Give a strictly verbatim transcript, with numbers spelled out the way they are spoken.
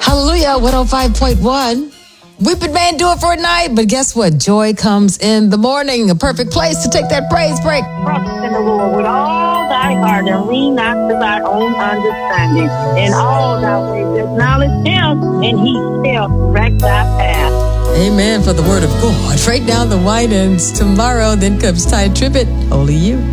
Hallelujah, one oh five point one. Weeping may endure for a night, but guess what? Joy comes in the morning. A perfect place to take that praise break. Trust in the Lord with all thy heart and lean not to thy own understanding. In all thy ways acknowledge him, and he shall direct thy path. Amen for the word of God. Right down the wine ends tomorrow. Then comes Ty Tribbett. Only you.